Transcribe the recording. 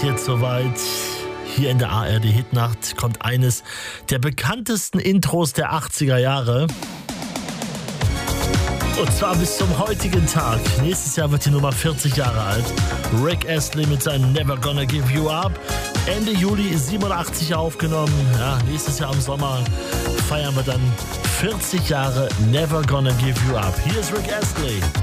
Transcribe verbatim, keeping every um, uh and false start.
jetzt soweit. Hier in der A R D Hitnacht kommt eines der bekanntesten Intros der achtziger Jahre. Und zwar bis zum heutigen Tag. Nächstes Jahr wird die Nummer vierzig Jahre alt. Rick Astley mit seinem Never Gonna Give You Up. Ende Juli siebenundachtzig aufgenommen. Ja, nächstes Jahr im Sommer feiern wir dann vierzig Jahre Never Gonna Give You Up. Hier ist Rick Astley.